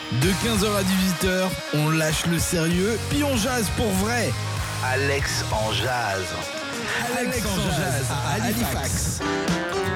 De 15h à 18h, on lâche le sérieux, puis on jase pour vrai. Alex en jazz. Alex en jazz à Halifax.